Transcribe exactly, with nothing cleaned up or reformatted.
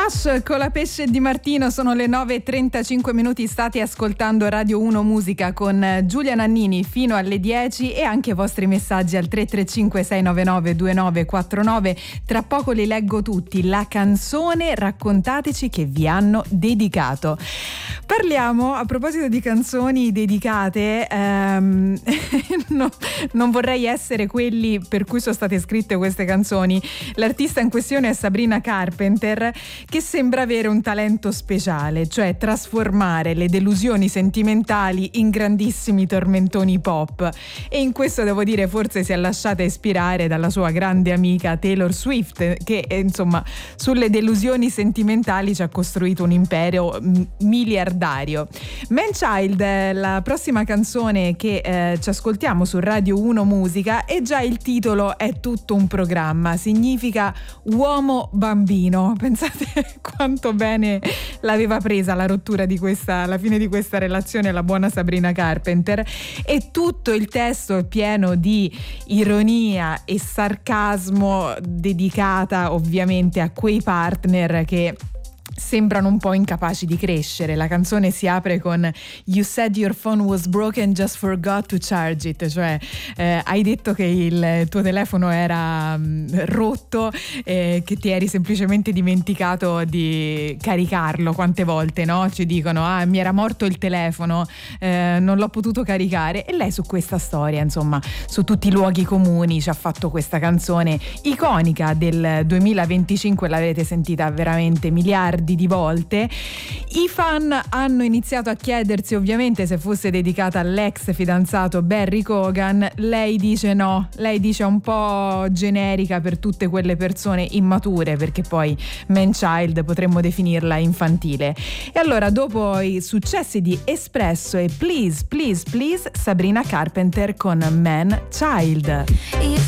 Rush con la Pesce Di Martino, sono le nove e trentacinque minuti, state ascoltando Radio uno Musica con Giulia Nannini fino alle dieci e anche i vostri messaggi al tre tre cinque sei nove nove due nove quattro nove. Tra poco li leggo tutti. La canzone, raccontateci che vi hanno dedicato. Parliamo, a proposito di canzoni dedicate, ehm, no, non vorrei essere quelli per cui sono state scritte queste canzoni. L'artista in questione è Sabrina Carpenter, che sembra avere un talento speciale, cioè trasformare le delusioni sentimentali in grandissimi tormentoni pop, e in questo devo dire forse si è lasciata ispirare dalla sua grande amica Taylor Swift, che insomma sulle delusioni sentimentali ci ha costruito un impero miliardario. Man Child è la prossima canzone che eh, ci ascoltiamo su Radio uno Musica, e già il titolo è tutto un programma, significa uomo bambino. Pensate quanto bene l'aveva presa la rottura di questa, la fine di questa relazione, la buona Sabrina Carpenter, e tutto il testo è pieno di ironia e sarcasmo, dedicata ovviamente a quei partner che sembrano un po' incapaci di crescere. La canzone si apre con "You said your phone was broken, just forgot to charge it", cioè eh, hai detto che il tuo telefono era mh, rotto, eh, che ti eri semplicemente dimenticato di caricarlo. Quante volte, no? Ci dicono "ah, mi era morto il telefono, eh, non l'ho potuto caricare", e lei su questa storia, insomma, su tutti i luoghi comuni ci ha fatto questa canzone iconica del duemilaventicinque. L'avete sentita veramente miliardi di volte. I fan hanno iniziato a chiedersi ovviamente se fosse dedicata all'ex fidanzato Barry Cogan. Lei dice no, lei dice un po' generica per tutte quelle persone immature, perché poi Man Child potremmo definirla infantile. E allora, dopo i successi di Espresso e Please Please Please, Sabrina Carpenter con Man Child.